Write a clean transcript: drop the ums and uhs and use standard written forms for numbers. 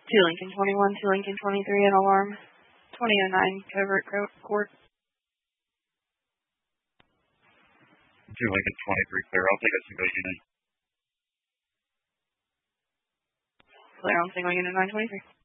2 Lincoln 21, 2 Lincoln 23, and alarm 2009 covert court. 2 Lincoln 23 clear. I'll take a single unit. Clear on single unit 923.